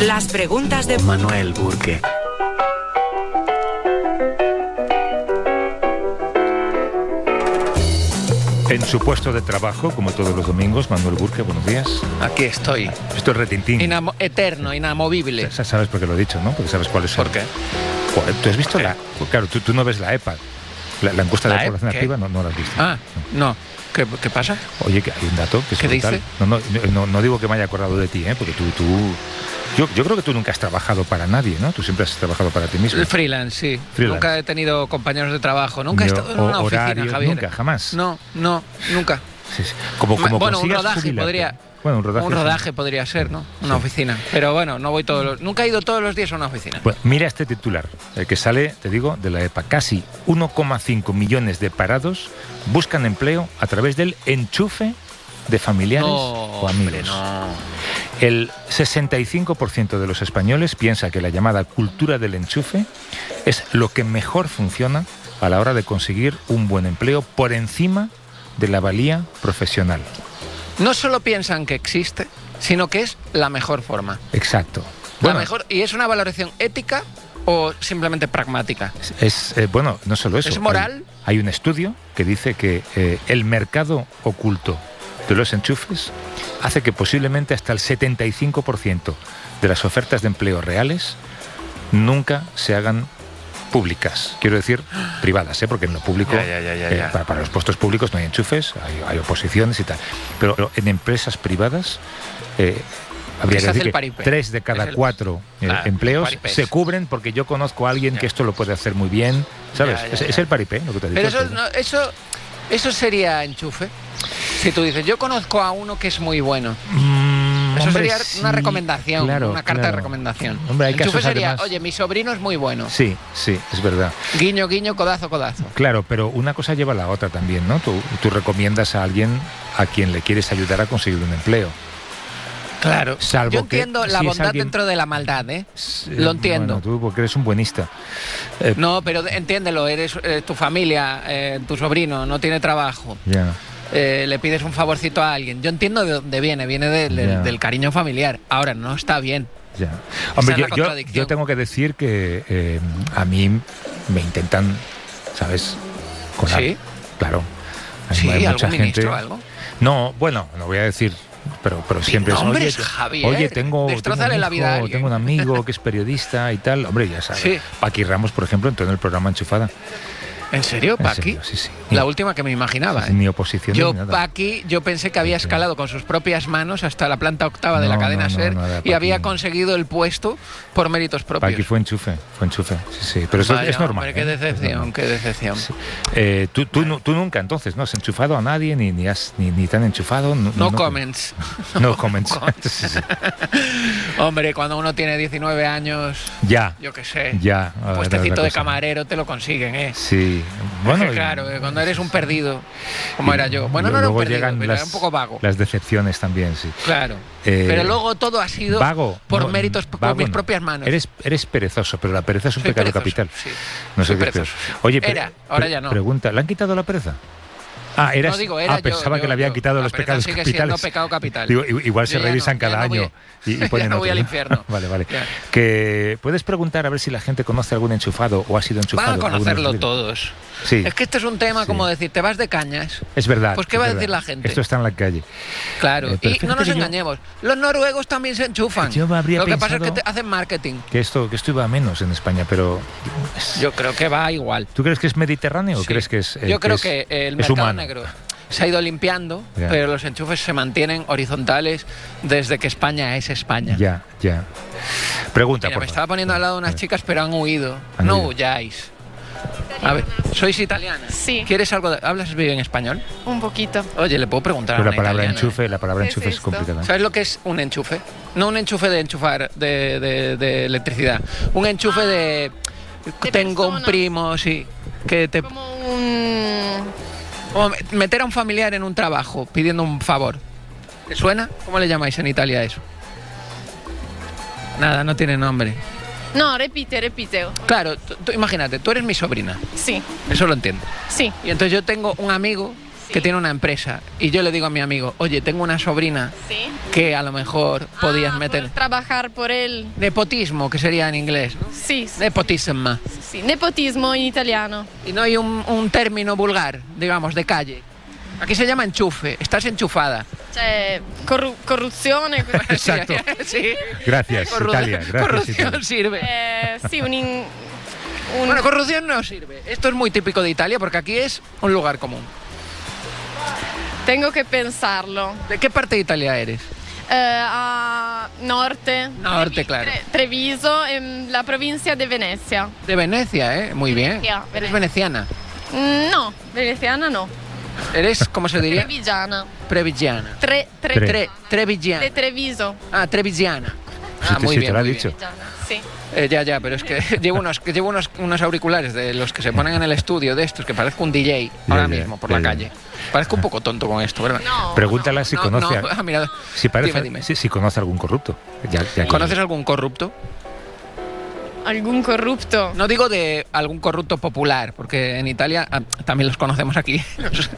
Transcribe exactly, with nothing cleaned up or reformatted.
Las preguntas de Manuel Burke. En su puesto de trabajo, como todos los domingos, Manuel Burke, buenos días. Aquí estoy. Esto es retintín. Inamo eterno, inamovible. Sa- Sabes por qué lo he dicho, ¿no? Porque sabes cuál es el... ¿Por qué? Joder, ¿tú has visto la...? Claro, tú, tú no ves la EPA. La, la encuesta de ¿La la E P? población ¿Qué? activa no, no la has visto. Ah, no. ¿Qué, qué pasa? Oye, que hay un dato que es ¿Qué brutal. dice? No, no, no, no digo que me haya acordado de ti, ¿eh? Porque tú... tú yo, yo creo que tú nunca has trabajado para nadie, ¿no? Tú siempre has trabajado para ti mismo. El freelance, sí. Freelance. Nunca he tenido compañeros de trabajo. Nunca he Ni estado en ho- una oficina, horarios, Javier. nunca, jamás. No, no, nunca. Sí, sí. Como, como bueno, un consigas rodaje jubilarte. podría... Bueno, un rodaje. Un sí. rodaje podría ser, ¿no? Una Sí. oficina. Pero bueno, no voy todos los... Nunca he ido todos los días a una oficina. Bueno, mira este titular, el que sale, te digo, de la EPA. Casi uno coma cinco millones de parados buscan empleo a través del enchufe de familiares No, o amigos. hombre, no. El sesenta y cinco por ciento de los españoles piensa que la llamada cultura del enchufe es lo que mejor funciona a la hora de conseguir un buen empleo por encima de la valía profesional. No solo piensan que existe, sino que es la mejor forma. Exacto. La Bueno, mejor... ¿Y es una valoración ética o simplemente pragmática? es eh, bueno, no solo eso. ¿Es moral? Hay, hay un estudio que dice que eh, el mercado oculto de los enchufes hace que posiblemente hasta el setenta y cinco por ciento de las ofertas de empleo reales nunca se hagan públicas, quiero decir privadas, ¿eh? Porque en lo público, Ya, ya, ya, ya, eh, ya. para, para los puestos públicos no hay enchufes, hay, hay oposiciones y tal, pero, pero en empresas privadas eh, habría Se que hace decir el que paripé. tres de cada Es el- cuatro eh, Claro, empleos paripés. se cubren porque yo conozco a alguien Ya. que esto lo puede hacer muy bien, ¿sabes? Ya, ya, es, ya. es el paripé, lo que te he Pero dicho. eso, no- eso, eso sería enchufe. Si tú dices, yo conozco a uno que es muy bueno. Mm, Eso hombre, sería una sí, recomendación, claro, una carta de claro. recomendación. Hombre, hay Enchufe casos sería, además- oye, mi sobrino es muy bueno. Sí, sí, es verdad. Guiño, guiño, codazo, codazo. Claro, pero una cosa lleva a la otra también, ¿no? Tú, tú recomiendas a alguien a quien le quieres ayudar a conseguir un empleo. Claro. Salvo Yo que entiendo la si es bondad alguien- dentro de la maldad, ¿eh? Sí, Lo entiendo. Bueno, tú porque eres un buenista. Eh, No, pero entiéndelo, eres eh, tu familia, eh, tu sobrino no tiene trabajo. Ya. Eh, le pides un favorcito a alguien. Yo entiendo de dónde viene, viene de- de- Ya. del cariño familiar. Ahora, no está bien. Ya. Hombre, es yo, la yo, contradicción. yo tengo que decir que eh, a mí me intentan, ¿sabes? Colar. ¿Sí? Claro. Hay, Sí, hay algún ministro o algo. No, bueno, no voy a decir, pero, pero siempre es, nombres, oye, Javier. oye, tengo, tengo, Destrózale un la vida a hijo, alguien. tengo un amigo que es periodista y tal. Hombre, ya sabes. Sí. Paqui Ramos, por ejemplo, entró en el programa Enchufada. ¿En serio, En Paqui? serio, sí, sí. La última que me imaginaba. ¿eh? Ni oposición Yo, ni nada. Paqui, yo pensé que había Sí, sí. escalado con sus propias manos hasta la planta octava de No, la cadena no, no, SER nada, y Paqui. había conseguido el puesto por méritos propios. Paqui fue enchufe, fue enchufe. Sí, sí. Pero eso Vaya, es normal. hombre, qué ¿eh? Es decepción, normal. qué decepción. Sí. Eh, tú, tú, nu- tú nunca entonces no has enchufado a nadie ni ni, has, ni, ni te han enchufado. No, No comments. No comments. No comments. Sí, sí. Hombre, cuando uno tiene diecinueve años, Ya, yo qué sé, ya. un ah, puestecito era otra de cosa. camarero te lo consiguen, ¿eh? Sí. Bueno, Bueno, y- claro, eh, cuando eres un perdido, como y era yo. Bueno, no era un luego perdido, llegan pero las, era un poco vago. las decepciones también, sí. Claro. Eh, pero luego todo ha sido Vago. por no, méritos, por vago mis no. propias manos. Eres, eres perezoso, pero la pereza es un Soy pecado perezoso, capital. sí. No sé Soy qué es peor. perezoso, sí. Oye, pre- Era, ahora pre- ya no. Pregunta, ¿le han quitado la pereza? Ah, eras, No digo, era ah, yo, pensaba yo, que le habían yo. quitado La los pereza pecados sigue capitales. siendo pecado capital. Digo, i- igual se Yo ya revisan no, cada ya no año voy- y, y ya ponen no voy otro, al infierno. Vale, vale. Ya. Que puedes preguntar a ver si la gente conoce algún enchufado o ha sido enchufado. Van a alguna conocerlo vez. todos. Sí, Es que este es un tema Sí. como decir, te vas de cañas. es verdad. Pues, ¿qué es va a verdad. decir la gente? Esto está en la calle. Claro, Eh, pero y fíjate no nos que yo- engañemos. Los noruegos también se enchufan. Yo me habría Lo que pasa es que pensado- te hacen marketing. Que esto, que esto iba a menos en España, pero... es- Yo creo que va igual. ¿Tú crees que es mediterráneo o Sí. crees que es eh, Yo creo es- que el es mercado humano? negro se ha ido limpiando, Ya. pero los enchufes se mantienen horizontales desde que España es España. Ya, ya. Pregunta, Mira, por me favor. estaba poniendo al lado unas chicas, pero han huido. Han no huido. huyáis. A ver, ¿sois italiana? Sí. ¿Quieres algo de... ¿Hablas bien español? Un poquito. Oye, le puedo preguntar Pero a la una palabra italiana, enchufe, la palabra ¿Qué es enchufe es esto? complicada. ¿eh? ¿Sabes lo que es un enchufe? No un enchufe de enchufar de, de- de electricidad. Un enchufe de... De Tengo un persona. primo, sí, que te... Como un... Como meter a un familiar en un trabajo pidiendo un favor. ¿Te suena? ¿Cómo le llamáis en Italia eso? Nada, no tiene nombre. No, repite, repite. Claro, tú- tú imagínate, tú eres mi sobrina, Sí, eso lo entiendo. sí. Y entonces yo tengo un amigo que tiene una empresa y yo le digo a mi amigo, oye, tengo una sobrina Sí. que a lo mejor podías Ah, meter... por trabajar por él. Nepotismo, que sería en inglés, ¿no? Sí, sí, Nepotismo. sí. Nepotismo en italiano. Y no hay un, un término vulgar, digamos, de calle. Aquí se llama enchufe, estás enchufada. Cioè, corru- corruzione. Exacto. Sí. Gracias, Corru- Italia. Gracias, corrupción Italia. sirve. Eh, sí, un, in- un- Bueno, corrupción no sirve. Esto es muy típico de Italia porque aquí es un lugar común. Tengo que pensarlo. ¿De qué parte de Italia eres? Eh, a norte. Norte, Trevi- claro. Tre- Treviso, en la provincia de Venecia. De Venecia, ¿eh? Muy bien. Venecia, Eres Venecia. veneciana. Mm, No, veneciana no. Eres, ¿cómo se diría? Trevigiana. Previgiana. Tre, tre- Tre. Tre, trevigiana. De Treviso. Ah, trevigiana. Sí, Ah, te- muy sí, bien, te lo ha muy dicho. bien. Trevigiana, sí. Eh, ya, ya, pero es que llevo unos, que llevo unos, unos auriculares de los que se ponen en el estudio de estos, que parezco un D J ahora ya, mismo por ya, la ya. calle. Parezco un poco tonto con esto, ¿verdad? No. Pregúntala si No, conoce. no, a- ah, mira, si, parece, dime, dime. Si, si conoce algún corrupto. Ya- ya que- ¿Conoces algún corrupto? Algún corrupto. No digo de algún corrupto popular, porque en Italia ah, también los conocemos aquí.